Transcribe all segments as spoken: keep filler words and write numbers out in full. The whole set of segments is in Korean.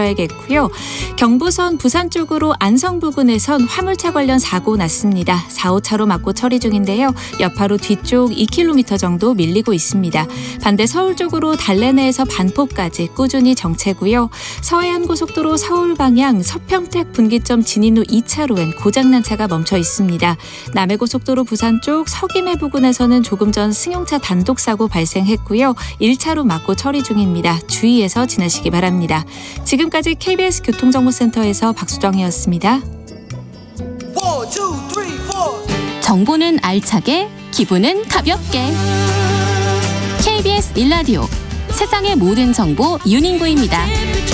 주의하셔야겠고요. 경부선 부산 쪽으로 안성 부근에선 화물차 관련 사고 났습니다. 사, 호차로 막고 처리 중인데요. 여파로 뒤쪽 이 킬로미터 정도 밀리고 있습니다. 반대 서울 쪽으로 달래내에서 반포까지 꾸준히 정체고요. 서해안고속도로 서울 방향 서평택 분기점 진입 후 이 차로엔 고장난 차가 멈춰 있습니다. 남해고속도로 부산 쪽 서김해 부근에서는 조금 전 승용차 단독 사고 발생했고요. 일 차로 막고 처리 중입니다. 주의해서 지나시기 바랍니다. 지금까지 케이비에스 교통정보센터에서 박수정이었습니다. 정보는 알차게, 기분은 가볍게. 케이비에스 일 라디오, 세상의 모든 정보 윤인구입니다.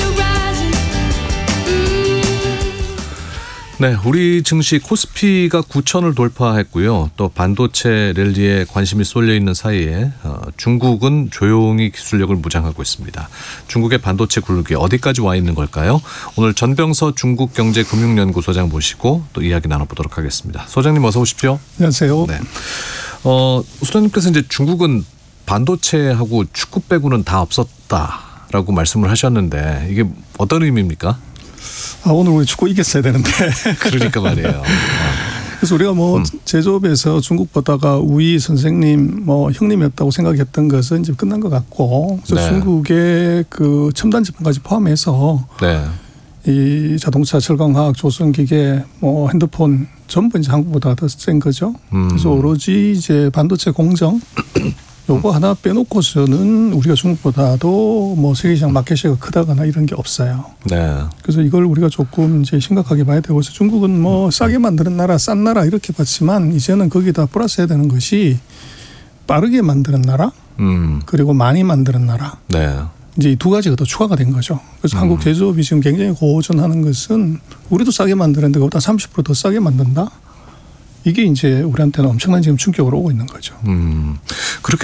네, 우리 증시 코스피가 구천을 돌파했고요. 또 반도체 랠리에 관심이 쏠려 있는 사이에 중국은 조용히 기술력을 무장하고 있습니다. 중국의 반도체 굴르기 어디까지 와 있는 걸까요? 오늘 전병서 중국경제금융연구소장 모시고 또 이야기 나눠보도록 하겠습니다. 소장님 어서 오십시오. 안녕하세요. 네, 어, 소장님께서 이제 중국은 반도체하고 축구 빼고는 다 없었다라고 말씀을 하셨는데 이게 어떤 의미입니까? 아, 오늘 우리 축구 이겼어야 되는데. 그러니까 말이에요. 그래서 우리가 뭐 음. 제조업에서 중국보다가 우위 선생님, 뭐 형님이었다고 생각했던 것은 이제 끝난 것 같고, 그래서 네. 중국의 그 첨단 제품까지 포함해서 네. 이 자동차, 철강화학, 조선기계, 뭐 핸드폰 전부 이제 한국보다 더 센 거죠. 음. 그래서 오로지 이제 반도체 공정. 요거 하나 빼놓고서는 우리가 중국보다도 뭐 세계시장 마켓시가 크다거나 이런 게 없어요. 네. 그래서 이걸 우리가 조금 이제 심각하게 봐야 되고, 그래서 중국은 뭐 싸게 만드는 나라, 싼 나라 이렇게 봤지만 이제는 거기다 플러스해야 되는 것이 빠르게 만드는 나라, 음. 그리고 많이 만드는 나라. 네. 이제 이 두 가지가 더 추가가 된 거죠. 그래서 음. 한국 제조업이 지금 굉장히 고전하는 것은 우리도 싸게 만드는데 그보다 삼십 퍼센트 더 싸게 만든다. 이게 이제 우리한테는 엄청난 지금 충격으로 오고 있는 거죠. 음, 그렇게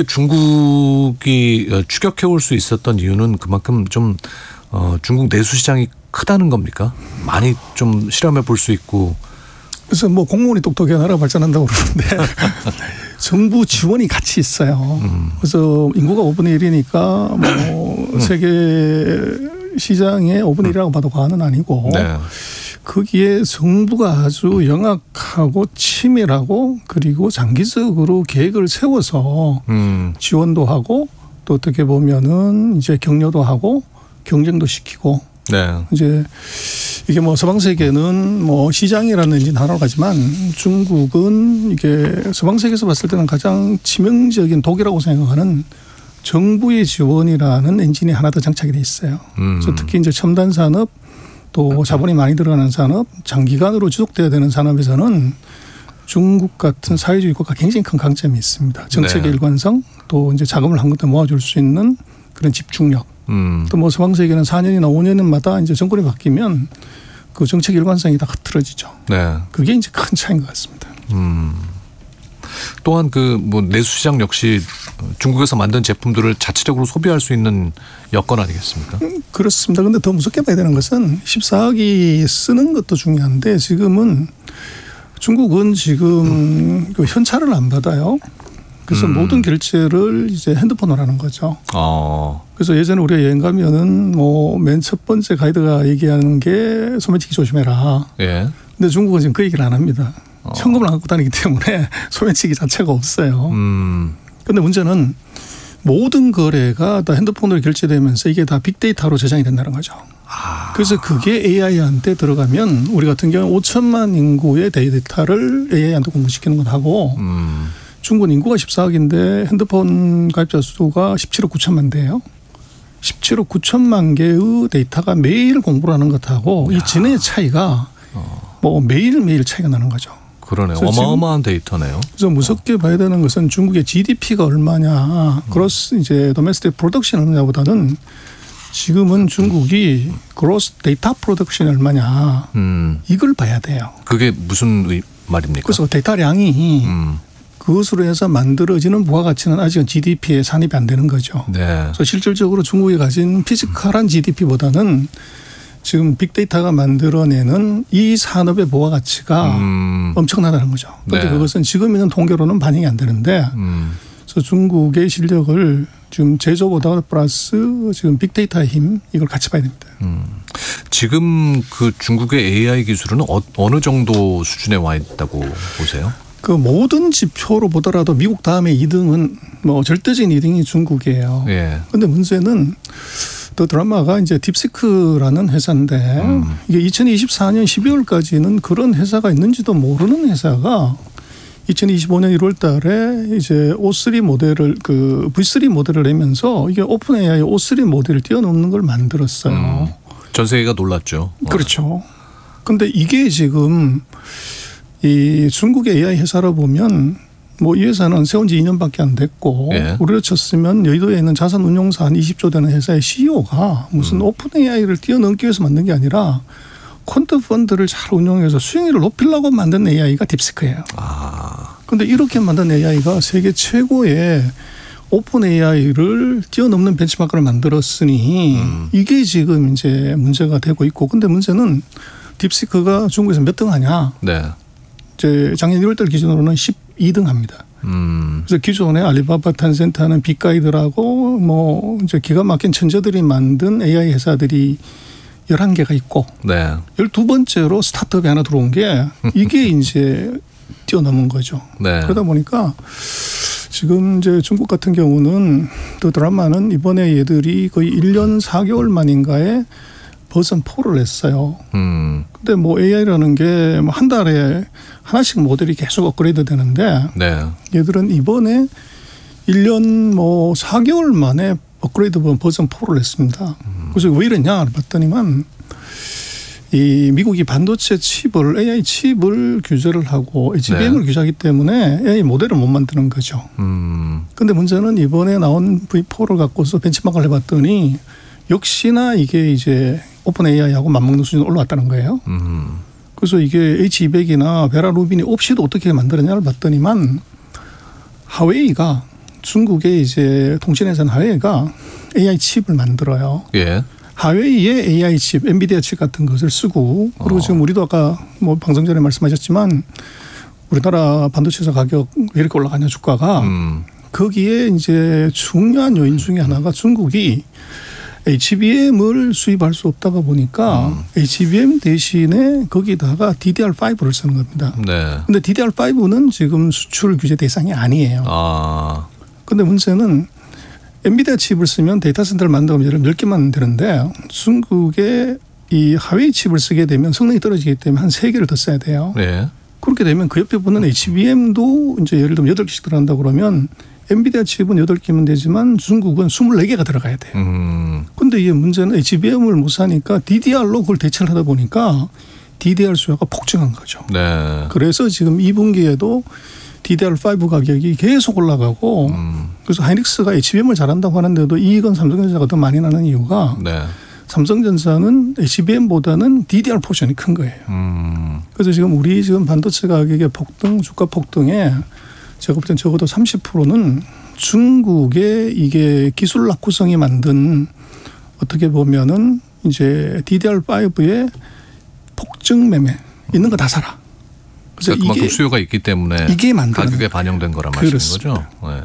중국이 추격해 올 수 있었던 이유는 그만큼 좀 어, 중국 내수 시장이 크다는 겁니까? 많이 좀 실험해 볼 수 있고. 그래서 뭐 공무원이 똑똑해야 나라가 발전한다고 그러는데 정부 지원이 같이 있어요. 음. 그래서 인구가 오분의 일이니까 뭐 음. 세계 시장의 오분의 일이라고 봐도 과언은 아니고. 네. 거기에 정부가 아주 영악하고 치밀하고 그리고 장기적으로 계획을 세워서 음. 지원도 하고 또 어떻게 보면은 이제 격려도 하고 경쟁도 시키고 네. 이제 이게 뭐 서방 세계는 뭐 시장이라는 엔진 하나로 가지만 중국은 이게 서방 세계에서 봤을 때는 가장 치명적인 독이라고 생각하는 정부의 지원이라는 엔진이 하나 더 장착이 돼 있어요. 음. 그래서 특히 이제 첨단 산업 또 자본이 많이 들어가는 산업, 장기간으로 지속돼야 되는 산업에서는 중국 같은 사회주의 국가가 굉장히 큰 강점이 있습니다. 정책의 네. 일관성, 또 이제 자금을 한 군데 모아줄 수 있는 그런 집중력. 음. 또 뭐 서방 세계는 사 년이나 오 년마다 이제 정권이 바뀌면 그 정책 일관성이 다 흐트러지죠. 네. 그게 이제 큰 차이인 것 같습니다. 음. 또한 그 뭐 내수 시장 역시 중국에서 만든 제품들을 자체적으로 소비할 수 있는 여건 아니겠습니까? 음, 그렇습니다. 그런데 더 무섭게 봐야 되는 것은 십사억이 쓰는 것도 중요한데 지금은 중국은 지금 음. 그 현찰을 안 받아요. 그래서 음. 모든 결제를 이제 핸드폰으로 하는 거죠. 어. 그래서 예전에 우리가 여행 가면은 뭐 맨 첫 번째 가이드가 얘기하는 게 소매치기 조심해라. 예. 근데 중국은 지금 그 얘기를 안 합니다. 어. 현금을 안 갖고 다니기 때문에 소매치기 자체가 없어요. 그런데 음. 문제는 모든 거래가 다 핸드폰으로 결제되면서 이게 다 빅데이터로 저장이 된다는 거죠. 아. 그래서 그게 에이아이한테 들어가면 우리 같은 경우는 오천만 인구의 데이터를 에이아이한테 공부시키는 건 하고 음. 중국은 인구가 십사억인데 핸드폰 가입자 수가 십칠억 구천만 대예요. 십칠억 구천만 개의 데이터가 매일 공부를 하는 것하고 야. 이 진의 차이가 어. 뭐 매일매일 차이가 나는 거죠. 그러네요. 어마어마한 데이터네요. 그래서 무섭게 어. 봐야 되는 것은 중국의 지디피가 얼마냐, 그로스 이제 도메스틱 프로덕션 얼마냐보다는 지금은 중국이 그로스 데이터 프로덕션이 얼마냐 음. 이걸 봐야 돼요. 그게 무슨 말입니까? 그래서 데이터량이 음. 그것으로 해서 만들어지는 부가가치는 아직은 지디피에 산입이 안 되는 거죠. 네. 그래서 실질적으로 중국이 가진 피지컬한 지디피보다는 지금 빅데이터가 만들어내는 이 산업의 부가가치가 음. 엄청나다는 거죠. 그런데 네. 그것은 지금 있는 통계로는 반영이 안 되는데 음. 그래서 중국의 실력을 지금 제조보다 플러스 지금 빅데이터의 힘 이걸 같이 봐야 됩니다. 음. 지금 그 중국의 에이아이 기술은 어, 어느 정도 수준에 와 있다고 보세요? 그 모든 지표로 보더라도 미국 다음에 이 등은 뭐 절대적인 이 등이 중국이에요. 예. 근데 문제는 더 드라마가 이제 딥시크라는 회사인데 음. 이게 이천이십사 년 십이월까지는 그런 회사가 있는지도 모르는 회사가 이천이십오 년 일월 달에 이제 오 쓰리 모델을 그 브이 쓰리 모델을 내면서 이게 오픈 에이아이 오 쓰리 모델을 뛰어넘는 걸 만들었어요. 음. 전 세계가 놀랐죠. 그렇죠. 근데 이게 지금 이 중국의 에이아이 회사로 보면 뭐 이 회사는 세운 지 이 년밖에 안 됐고 예. 우리로 쳤으면 여의도에 있는 자산 운용사 한 이십 조 되는 회사의 씨이오가 무슨 음. 오픈 에이아이를 뛰어넘기 위해서 만든 게 아니라 퀀트 펀드를 잘 운용해서 수익률을 높이려고 만든 에이아이가 딥시크예요. 아. 근데 이렇게 만든 에이아이가 세계 최고의 오픈 에이아이를 뛰어넘는 벤치마크를 만들었으니 음. 이게 지금 이제 문제가 되고 있고, 근데 문제는 딥시크가 중국에서 몇 등 하냐? 네. 이제 작년 일월 달 기준으로는 십이 등 합니다. 음. 그래서 기존에 알리바바, 텐센트하는 빅가이드라고 뭐 이제 기가 막힌 천재들이 만든 에이아이 회사들이 열한 개가 있고, 네. 열두 번째로 스타트업이 하나 들어온 게 이게 이제 뛰어넘은 거죠. 네. 그러다 보니까 지금 이제 중국 같은 경우는 더 드라마는 이번에 얘들이 거의 일 년 사 개월 만인가에 버전 사를 냈어요. 음. 근데 뭐 에이아이라는 게 뭐 한 달에 하나씩 모델이 계속 업그레이드 되는데 네. 얘들은 이번에 일 년 뭐 사 개월 만에 업그레이드 버전 사를 냈습니다. 음. 그래서 왜 이랬냐 봤더니만 이 미국이 반도체 칩을 에이아이 칩을 규제를 하고 에이치비엠을 네. 규제하기 때문에 에이아이 모델을 못 만드는 거죠. 그런데 음. 문제는 이번에 나온 브이 포를 갖고서 벤치마크를 해봤더니 역시나 이게 이제 오픈 에이아이하고 맞먹는 수준으로 올라왔다는 거예요. 음. 그래서 이게 에이치 이백이나 베라 루빈이 없이도 어떻게 만들었냐를 봤더니만 하웨이가 중국의 이제 통신회사는 하웨이가 에이아이 칩을 만들어요. 예. 하웨이의 에이아이 칩, 엔비디아 칩 같은 것을 쓰고, 그리고 어. 지금 우리도 아까 뭐 방송 전에 말씀하셨지만 우리나라 반도체사 가격 왜 이렇게 올라가냐 주가가 음. 거기에 이제 중요한 요인 중에 하나가 중국이 에이치비엠을 수입할 수 없다가 보니까 음. 에이치비엠 대신에 거기다가 디디알 파이브를 쓰는 겁니다. 네. 근데 디디알 파이브는 지금 수출 규제 대상이 아니에요. 아. 근데 문제는 엔비디아 칩을 쓰면 데이터 센터를 만들면 예를 열 개만 되는데 중국의 이 하웨이 칩을 쓰게 되면 성능이 떨어지기 때문에 한 세 개를 더 써야 돼요. 네. 그렇게 되면 그 옆에 붙는 에이치비엠도 이제 예를 들면 여덟 개씩 들어간다 그러면 엔비디아 칩은 여덟 개면 되지만 중국은 스물네 개가 들어가야 돼요. 그런데 음. 이게 문제는 에이치비엠을 못 사니까 디디알로 그걸 대체를 하다 보니까 디디알 수요가 폭증한 거죠. 네. 그래서 지금 이 분기에도 디디알 파이브 가격이 계속 올라가고 음. 그래서 하이닉스가 에이치비엠을 잘한다고 하는데도 이익은 삼성전자가 더 많이 나는 이유가 네. 삼성전자는 에이치비엠보다는 디디알 포션이 큰 거예요. 음. 그래서 지금 우리 지금 반도체 가격의 폭등, 주가 폭등에 제가 볼 땐 적어도 삼십 퍼센트는 중국의 이게 기술 낙후성이 만든 어떻게 보면은 이제 디디알 파이브의 폭증 매매 있는 거 다 사라. 그래서 그만큼 이게 수요가 있기 때문에 이게 가격에 반영된 거란 말씀인 거죠. 네.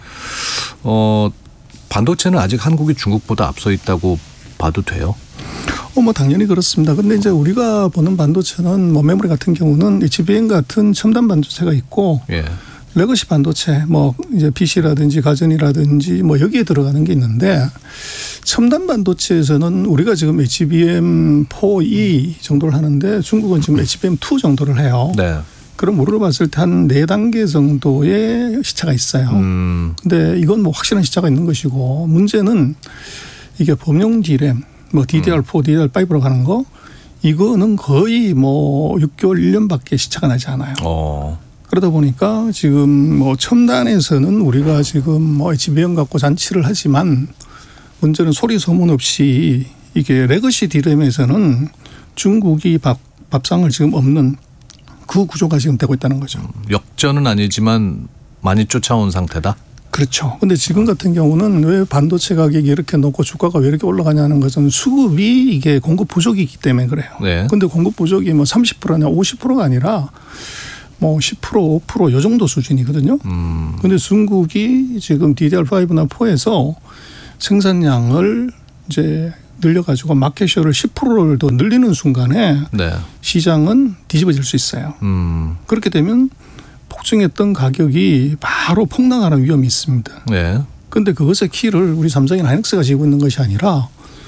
어, 반도체는 아직 한국이 중국보다 앞서 있다고 봐도 돼요? 어, 뭐 당연히 그렇습니다. 근데 이제 우리가 보는 반도체는 뭐 메모리 같은 경우는 에이치비엠 같은 첨단 반도체가 있고 예. 레거시 반도체 뭐 이제 피시라든지 가전이라든지 뭐 여기에 들어가는 게 있는데 첨단 반도체에서는 우리가 지금 에이치비엠 사 이 정도를 하는데 중국은 지금 에이치비엠 이 정도를 해요. 네. 그럼 우리로 봤을 때 한 네 단계 정도의 시차가 있어요. 음. 근데 이건 뭐 확실한 시차가 있는 것이고 문제는 이게 범용 디램 뭐 디디알 사, 음. 디디알 파이브로 가는 거 이거는 거의 뭐 육 개월, 일 년밖에 시차가 나지 않아요. 어. 그러다 보니까 지금 뭐 첨단에서는 우리가 지금 뭐 에이치비엠 갖고 잔치를 하지만 문제는 소리 소문 없이 이게 레거시 디램에서는 중국이 밥, 밥상을 지금 없는 그 구조가 지금 되고 있다는 거죠. 역전은 아니지만 많이 쫓아온 상태다? 그렇죠. 그런데 지금 같은 경우는 왜 반도체 가격이 이렇게 높고 주가가 왜 이렇게 올라가냐는 것은 수급이 이게 공급 부족이기 때문에 그래요. 그런데 네. 공급 부족이 뭐 삼십 퍼센트냐 오십 퍼센트가 아니라 뭐 십 퍼센트, 오 퍼센트 이 정도 수준이거든요. 그런데 음. 중국이 지금 디디알 파이브나 사에서 생산량을 이제 늘려가지고 마켓쉐어를 십 퍼센트를 더 늘리는 순간에 네. 시장은 뒤집어질 수 있어요. 음. 그렇게 되면 폭증했던 가격이 바로 폭락하는 위험이 있습니다. 네. 그런데 그것의 키를 우리 삼성이나 하이닉스가 지고 있는 것이 아니라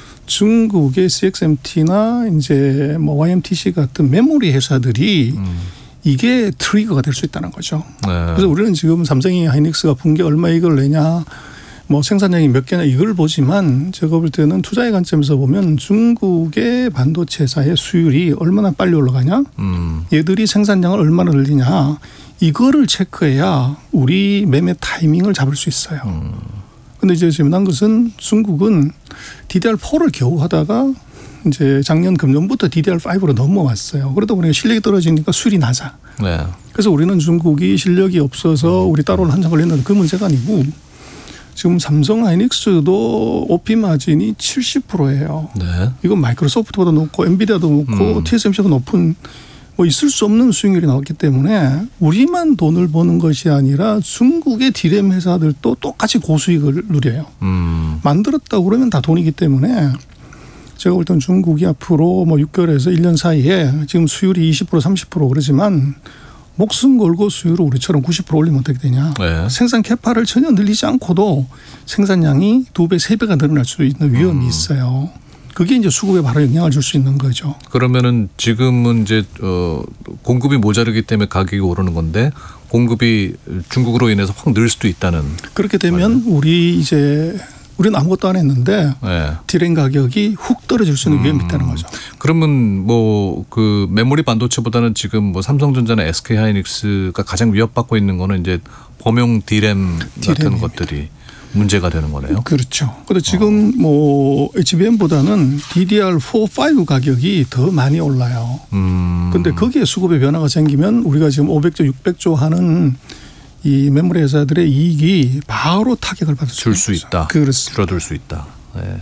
중국의 씨엑스엠티나 이제 뭐 와이엠티씨 같은 메모리 회사들이 음. 이게 트리거가 될 수 있다는 거죠. 네. 그래서 우리는 지금 삼성이 하이닉스가 분기 얼마 이익을 내냐, 뭐 생산량이 몇 개냐 이걸 보지만 제가 볼 때는 투자의 관점에서 보면 중국의 반도체 회사의 수율이 얼마나 빨리 올라가냐, 음. 얘들이 생산량을 얼마나 늘리냐 이거를 체크해야 우리 매매 타이밍을 잡을 수 있어요. 그런데 음. 이제 재미난 것은 중국은 디디알포를 겨우 하다가 이제 작년 금년부터 디디알파이브로 넘어왔어요. 그러다 보니까 실력이 떨어지니까 수율이 낮아. 네. 그래서 우리는 중국이 실력이 없어서 우리 따로는 한참 걸렸는데 그 문제가 아니고 지금 삼성 하이닉스도 오피 마진이 칠십 퍼센트예요. 네. 이건 마이크로소프트보다 높고 엔비디아도 높고 음. 티에스엠씨도 높은 뭐 있을 수 없는 수익률이 나왔기 때문에 우리만 돈을 버는 것이 아니라 중국의 디램 회사들도 똑같이 고수익을 누려요. 음. 만들었다고 그러면 다 돈이기 때문에 제가 볼 때는 중국이 앞으로 뭐 육 개월에서 일 년 사이에 지금 수율이 이십 퍼센트 삼십 퍼센트 그러지만 목숨 걸고 수율을 우리처럼 구십 퍼센트 올리면 어떻게 되냐. 네. 생산 캐파를 전혀 늘리지 않고도 생산량이 두 배, 세 배가 늘어날 수 있는 위험이 음. 있어요. 그게 이제 수급에 바로 영향을 줄 수 있는 거죠. 그러면은 지금은 이제 어 공급이 모자르기 때문에 가격이 오르는 건데 공급이 중국으로 인해서 확 늘 수도 있다는. 그렇게 되면 맞아요. 우리 이제 우리는 아무것도 안 했는데 네. 디램 가격이 훅 떨어질 수 있는 음. 위험이 있다는 거죠. 그러면 뭐 그 메모리 반도체보다는 지금 뭐 삼성전자나 에스케이 하이닉스가 가장 위협받고 있는 거는 이제 범용 디램 같은 디램입니다. 것들이 문제가 되는 거네요. 그렇죠. 그런데 지금 어. 뭐 에이치비엠보다는 디디알포, 파이브 가격이 더 많이 올라요. 그런데 음. 거기에 수급의 변화가 생기면 우리가 지금 오백조, 육백조 하는 이 메모리 회사들의 이익이 바로 타격을 받을 줄 수 있다. 그렇습니다. 줄어들 수 있다. 네.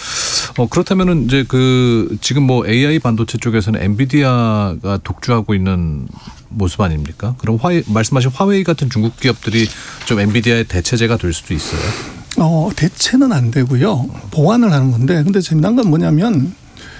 어 그렇다면은 이제 그 지금 뭐 에이아이 반도체 쪽에서는 엔비디아가 독주하고 있는 모습 아닙니까? 그럼 화웨이, 말씀하신 화웨이 같은 중국 기업들이 좀 엔비디아의 대체제가 될 수도 있어요. 어 대체는 안 되고요. 보완을 하는 건데, 근데 재미난 건 뭐냐면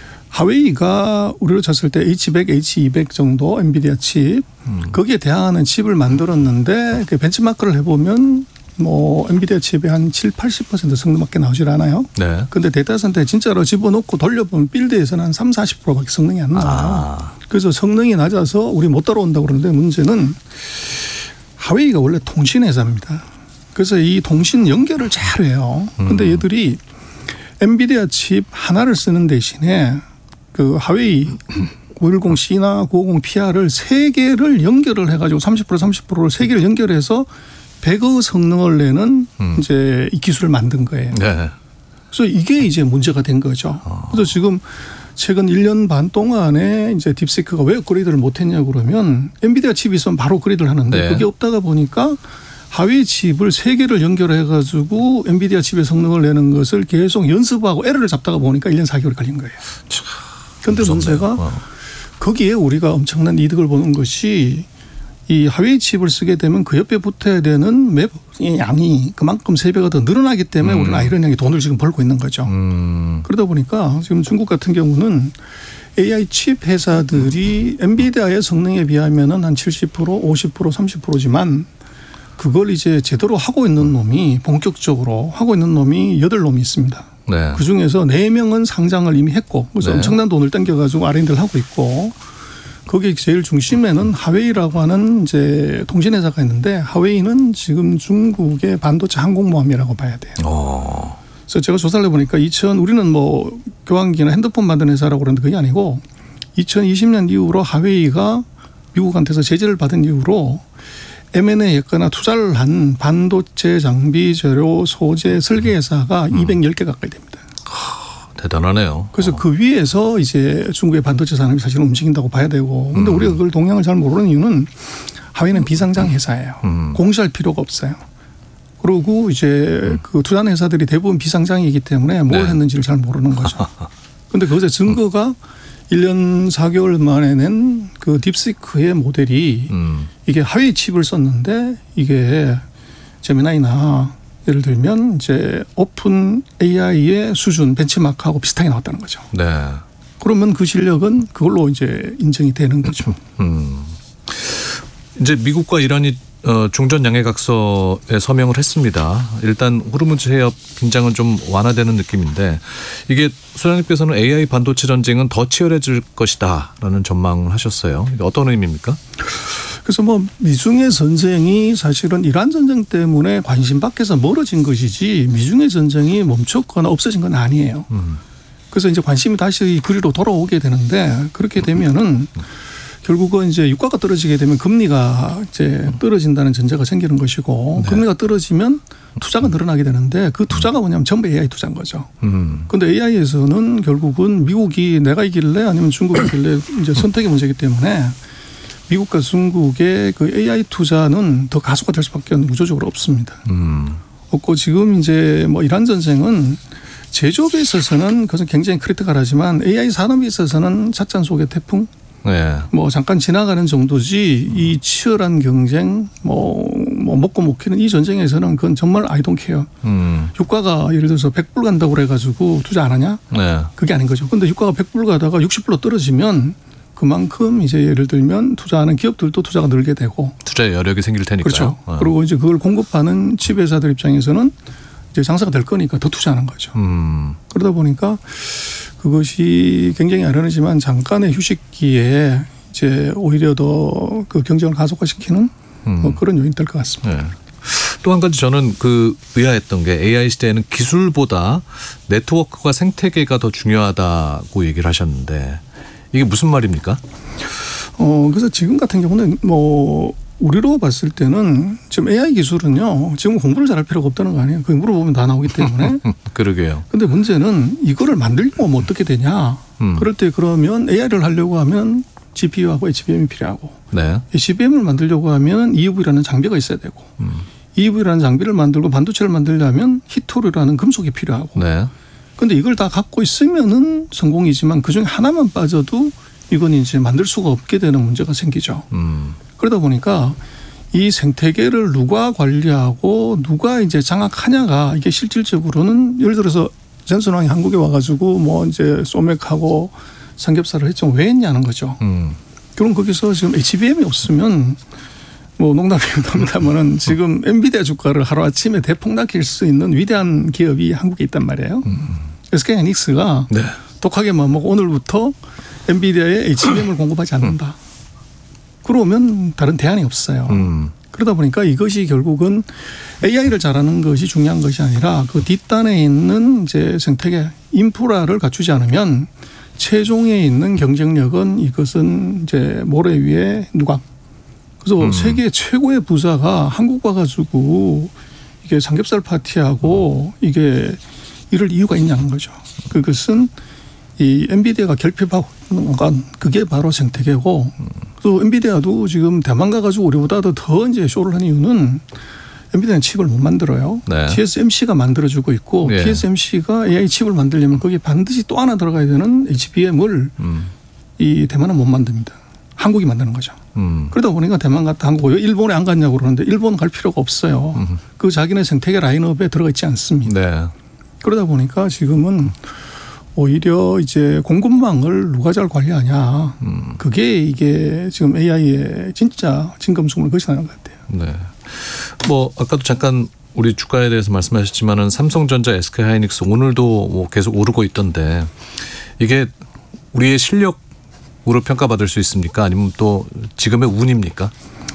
화웨이가 우리로 쳤을 때 에이치 백, 에이치 이백 정도 엔비디아 칩 음. 거기에 대항하는 칩을 만들었는데 그 벤치마크를 해보면 뭐 엔비디아 칩의 한 칠, 팔십 퍼센트 성능밖에 나오질 않아요. 네. 그런데 데이터 센터에 진짜로 집어넣고 돌려보면 빌드에서는 한 삼, 사십 퍼센트밖에 성능이 안 나와요. 아. 그래서 성능이 낮아서 우리 못 따라온다고 그러는데 문제는 화웨이가 원래 통신회사입니다. 그래서 이 통신 연결을 잘해요. 그런데 음. 얘들이 엔비디아 칩 하나를 쓰는 대신에 그 화웨이 구백십 씨나 구백오십 피알을 세 개를 연결을 해가지고 삼십 퍼센트 삼십 퍼센트를 세 개를 연결해서 백의 성능을 내는 음. 이제 이 기술을 만든 거예요. 네. 그래서 이게 이제 문제가 된 거죠. 어. 그래서 지금 최근 일 년 반 동안에 이제 딥시크가 왜 업그레이드를 못했냐고 그러면 엔비디아 칩이 있으면 바로 업그레이드를 하는데 네. 그게 없다가 보니까 화웨이 칩을 세 개를 연결해가지고 엔비디아 칩의 성능을 내는 것을 계속 연습하고 에러를 잡다가 보니까 일 년 사 개월이 걸린 거예요. 그런데 문제가 어. 거기에 우리가 엄청난 이득을 보는 것이 이 화웨이 칩을 쓰게 되면 그 옆에 붙어야 되는 맵 양이 그만큼 세 배가 더 늘어나기 때문에 음. 우리는 아이러니하게 돈을 지금 벌고 있는 거죠. 음. 그러다 보니까 지금 중국 같은 경우는 에이아이 칩 회사들이 엔비디아의 성능에 비하면 한 칠십 퍼센트, 오십 퍼센트, 삼십 퍼센트지만 그걸 이제 제대로 하고 있는 놈이 본격적으로 하고 있는 놈이 여덟 놈이 있습니다. 네. 그중에서 네 명은 상장을 이미 했고 그래서 네. 엄청난 돈을 땡겨가지고 알앤디를 하고 있고 거기 제일 중심에는 화웨이라고 하는 이제 통신회사가 있는데 화웨이는 지금 중국의 반도체 항공모함이라고 봐야 돼요. 오. 그래서 제가 조사를 해보니까 이천 우리는 뭐 교환기나 핸드폰 만드는 회사라고 그러는데 그게 아니고 이천이십 년 이후로 화웨이가 미국한테서 제재를 받은 이후로 엠 앤 에이 했거나 투자를 한 반도체 장비 재료 소재 설계 회사가 음. 이백십 개 가까이 됩니다. 대단하네요. 그래서 어. 그 위에서 이제 중국의 반도체 산업이 사실은 움직인다고 봐야 되고 그런데 음. 우리가 그걸 동향을 잘 모르는 이유는 화웨이는 비상장 회사예요. 음. 공시할 필요가 없어요. 그리고 이제 음. 그 투자하는 회사들이 대부분 비상장이기 때문에 뭘 네. 했는지를 잘 모르는 거죠. 그런데 그것의 증거가 일 년 사 개월 만에 낸 그 딥시크의 모델이 음. 이게 화웨이 칩을 썼는데 이게 제미나이나 예를 들면 이제 오픈 에이아이의 수준 벤치마크하고 비슷하게 나왔다는 거죠. 네. 그러면 그 실력은 그걸로 이제 인정이 되는 거죠. 음. 이제 미국과 이란이 어, 중전 양해각서에 서명을 했습니다. 일단 호르무즈 해협 긴장은 좀 완화되는 느낌인데 이게 소장님께서는 에이아이 반도체 전쟁은 더 치열해질 것이다라는 전망을 하셨어요. 이게 어떤 의미입니까? 그래서 뭐 미중의 전쟁이 사실은 이란 전쟁 때문에 관심 밖에서 멀어진 것이지 미중의 전쟁이 멈췄거나 없어진 건 아니에요. 음. 그래서 이제 관심이 다시 그리로 돌아오게 되는데 그렇게 되면은 결국은 이제 유가가 떨어지게 되면 금리가 이제 떨어진다는 전제가 생기는 것이고 네. 금리가 떨어지면 투자가 늘어나게 되는데 그 투자가 뭐냐면 전부 에이아이 투자인 거죠. 음. 그런데 에이아이에서는 결국은 미국이 내가 이길래 아니면 중국이 이길래 이제 선택의 문제이기 때문에 미국과 중국의 그 에이아이 투자는 더 가속화될 수밖에 우조적으로 없습니다. 음. 없고 지금 이제 뭐 이란 전쟁은 제조업에 있어서는 그것은 굉장히 크리티컬하지만 에이아이 산업에 있어서는 찻잔 속의 태풍 네. 뭐 잠깐 지나가는 정도지 이 치열한 경쟁 뭐, 뭐 먹고 못 키는 이 전쟁에서는 그건 정말 I don't care. 음. 유가가 예를 들어서 백 불 간다고 그래가지고 투자 안 하냐? 네. 그게 아닌 거죠. 그런데 유가가 백 불 가다가 육십 불로 떨어지면 그만큼 이제 예를 들면 투자하는 기업들도 투자가 늘게 되고 투자의 여력이 생길 테니까요. 그렇죠. 어. 그리고 이제 그걸 공급하는 칩 회사들 입장에서는 이제 장사가 될 거니까 더 투자하는 거죠. 음. 그러다 보니까 그것이 굉장히 아련하지만 잠깐의 휴식기에 이제 오히려 더 그 경쟁을 가속화시키는 음. 뭐 그런 요인이 될 것 같습니다. 네. 또 한 가지 저는 그 의아했던 게 에이아이 시대에는 기술보다 네트워크가 생태계가 더 중요하다고 얘기를 하셨는데 이게 무슨 말입니까? 어 그래서 지금 같은 경우는 뭐 우리로 봤을 때는 지금 에이아이 기술은요 지금 공부를 잘할 필요가 없다는 거 아니에요. 그 물어보면 다 나오기 때문에. 그러게요. 근데 문제는 이거를 만들려고 하면 어떻게 되냐. 음. 그럴 때 그러면 에이아이를 하려고 하면 지피유하고 에이치비엠이 필요하고 네. 에이치비엠을 만들려고 하면 이유브이라는 장비가 있어야 되고 음. 이유브이라는 장비를 만들고 반도체를 만들려면 히토류라는 금속이 필요하고 네. 그런데 이걸 다 갖고 있으면은 성공이지만 그중에 하나만 빠져도 이건 이제 만들 수가 없게 되는 문제가 생기죠. 음. 그러다 보니까 이 생태계를 누가 관리하고 누가 이제 장악하냐가 이게 실질적으로는 예를 들어서 전선왕이 한국에 와가지고 뭐 이제 소맥하고 삼겹살을 했지만 왜 했냐는 거죠. 음. 그럼 거기서 지금 에이치비엠이 없으면 뭐 농담이 농담이다면은 지금 엔비디아 주가를 하루아침에 대폭락일 수 있는 위대한 기업이 한국에 있단 말이에요. 음. 에스케이하이닉스가 네. 독하게 마음먹고 오늘부터 엔비디아에 에이치비엠을 공급하지 않는다. 그러면 다른 대안이 없어요. 음. 그러다 보니까 이것이 결국은 에이아이를 잘하는 것이 중요한 것이 아니라 그 뒷단에 있는 이제 생태계 인프라를 갖추지 않으면 최종에 있는 경쟁력은 이것은 이제 모래 위에 누각. 그래서 음. 세계 최고의 부자가 한국 와가지고 이게 삼겹살 파티하고 이게 이럴 이유가 있냐는 거죠. 그것은 이 엔비디아가 결핍하고 있는 건 그게 바로 생태계고 또 엔비디아도 지금 대만 가가지고 우리보다도 더 이제 쇼를 한 이유는 엔비디아는 칩을 못 만들어요. 네. 티에스엠씨가 만들어주고 있고 네. 티에스엠씨가 에이아이 칩을 만들려면 거기에 반드시 또 하나 들어가야 되는 에이치비엠을 음. 이 대만은 못 만듭니다. 한국이 만드는 거죠. 음. 그러다 보니까 대만 갔다 한국 왜 일본에 안 갔냐고 그러는데 일본 갈 필요가 없어요. 음. 그 자기네 생태계 라인업에 들어가 있지 않습니다. 네. 그러다 보니까 지금은 오히려 이제 공급망을 누가 잘 관리하냐. 음. 그게 이게 지금 에이아이의 진짜 진검승부를 거시하는 것 같아요. 네. 뭐 아까도 잠깐 우리 주가에 대해서 말씀하셨지만은 삼성전자, 에스케이하이닉스 오늘도 뭐 계속 오르고 있던데 이게 우리의 실력으로 평가받을 수 있습니까? 아니면 또 지금의 운입니까?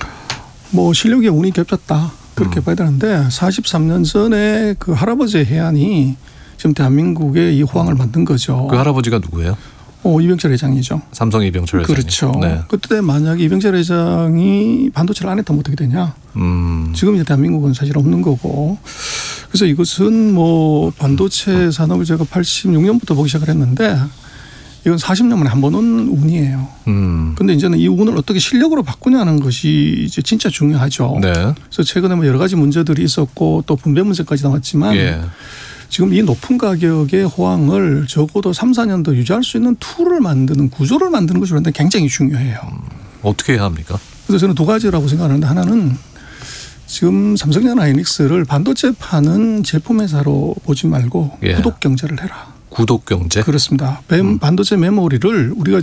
뭐 실력의 운이 겹쳤다. 그렇게 음. 봐야 되는데 사십삼 년 전에 그 할아버지의 해안이 지금 대한민국에 이 호황을 만든 거죠. 그 할아버지가 누구예요? 어, 이병철 회장이죠. 삼성 이병철 회장님. 그렇죠. 네. 그때 만약에 이병철 회장이 반도체를 안 했다면 어떻게 되냐. 음. 지금 이제 대한민국은 사실 없는 거고. 그래서 이것은 뭐 반도체 산업을 제가 팔십육 년부터 보기 시작을 했는데 이건 사십 년 만에 한 번 온 운이에요. 음. 근데 이제는 이 운을 어떻게 실력으로 바꾸냐는 것이 이제 진짜 중요하죠. 네. 그래서 최근에 뭐 여러 가지 문제들이 있었고 또 분배 문제까지 나왔지만 예. 지금 이 높은 가격의 호황을 적어도 삼, 사 년 더 유지할 수 있는 툴을 만드는 구조를 만드는 것이 굉장히 중요해요. 어떻게 해야 합니까? 그래서 저는 두 가지라고 생각하는데 하나는 지금 삼성전 하이닉스를 반도체 파는 제품 회사로 보지 말고 예. 구독 경제를 해라. 구독 경제? 그렇습니다. 음. 반도체 메모리를 우리가